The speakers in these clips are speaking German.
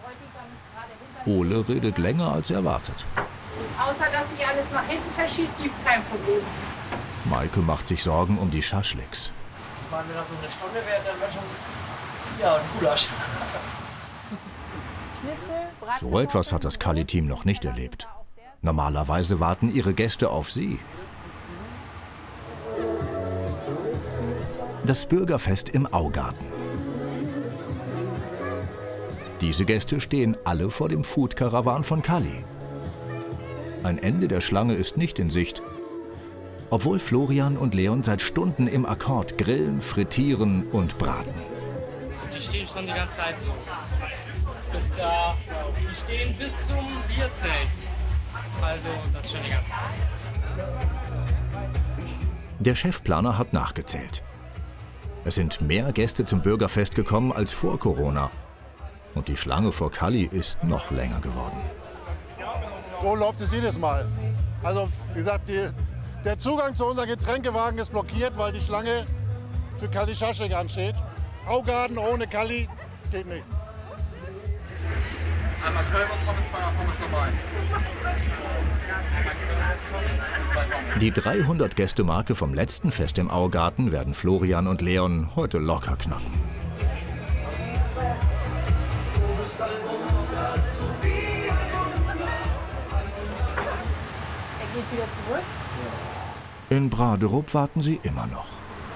Ole redet länger als erwartet. Außer dass sich alles nach hinten verschiebt, gibt es kein Problem. Maike macht sich Sorgen um die Schaschliks. Wenn wir noch so eine Stunde wären, dann wäre schon ein Gulasch. So etwas hat das Kali-Team noch nicht erlebt. Normalerweise warten ihre Gäste auf sie. Das Bürgerfest im Augarten. Diese Gäste stehen alle vor dem Food-Karawan von Kali. Ein Ende der Schlange ist nicht in Sicht, obwohl Florian und Leon seit Stunden im Akkord grillen, frittieren und braten. Die stehen schon die ganze Zeit so. Die stehen bis zum Bierzelt. Also das ist schon die ganze Zeit. Der Chefplaner hat nachgezählt. Es sind mehr Gäste zum Bürgerfest gekommen als vor Corona. Und die Schlange vor Kali ist noch länger geworden. So läuft es jedes Mal. Also wie gesagt, der Zugang zu unserem Getränkewagen ist blockiert, weil die Schlange für Kali Schaschlik ansteht. Augarten ohne Kali geht nicht. Einmal Köln und Pommes vorbei. Die 300-Gäste-Marke vom letzten Fest im Augarten werden Florian und Leon heute locker knacken. Er geht wieder zurück. In Braderup warten sie immer noch.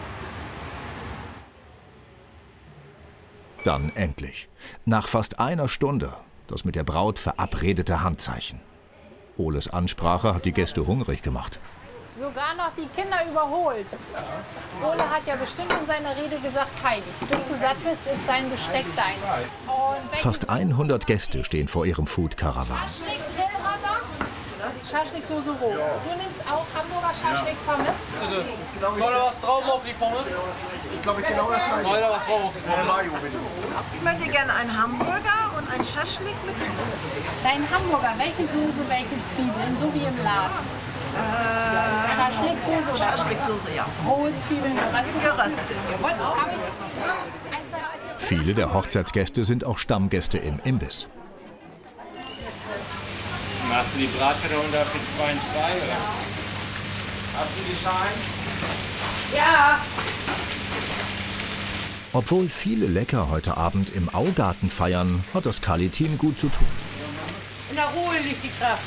Dann endlich. Nach fast einer Stunde das mit der Braut verabredete Handzeichen. Oles Ansprache hat die Gäste hungrig gemacht. Sogar noch die Kinder überholt. Ole hat ja bestimmt in seiner Rede gesagt, Heidi, bis du satt bist, ist dein Besteck deins. Fast 100 Gäste stehen vor ihrem Food-Karawan. Schaschlik-Soße roh. Du nimmst auch Hamburger Schaschlik-Pommes? Soll da was drauf auf die Pommes? Ich glaube, genau das gleiche. Soll da was drauf auf die Pommes? Ich möchte gerne einen Hamburger und einen Schaschlik mit Pommes. Dein Hamburger, welche Soße, welche Zwiebeln, so wie im Laden? Schaschlik-Soße oder? Schaschlik-Soße, ja. Rohe Zwiebeln, geröstet? Geröstet. Jawohl, habe ich. 1, 2, 3, 4. Viele der Hochzeitsgäste sind auch Stammgäste im Imbiss. Hast du die Bratkartoffeln da für 2 und 2, oder? Hast du die Schalen? Ja. Obwohl viele lecker heute Abend im Augarten feiern, hat das Kali-Team gut zu tun. In der Ruhe liegt die Kraft.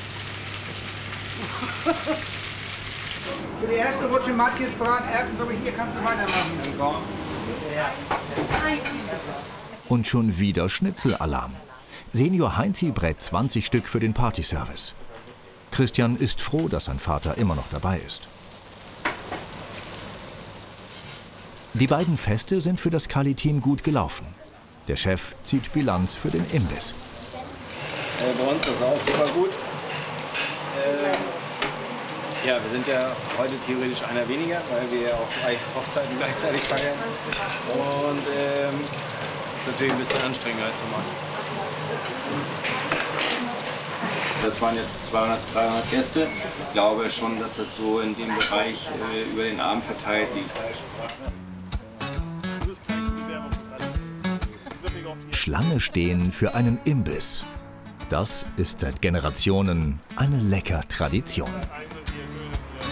Für die erste Rutsche Matthias Braterbsen, so wie hier, kannst du weitermachen. Und schon wieder Schnitzelalarm. Senior Heinzi brät 20 Stück für den Partyservice. Christian ist froh, dass sein Vater immer noch dabei ist. Die beiden Feste sind für das Kali-Team gut gelaufen. Der Chef zieht Bilanz für den Imbiss. Bei uns ist das auch super gut. Ja, wir sind ja heute theoretisch einer weniger, weil wir ja auch 3 Hochzeiten gleichzeitig feiern. Und ist natürlich ein bisschen anstrengender als normal. Das waren jetzt 200, 300 Gäste. Ich glaube schon, dass das so in dem Bereich über den Abend verteilt liegt. Schlange stehen für einen Imbiss. Das ist seit Generationen eine lecker Tradition.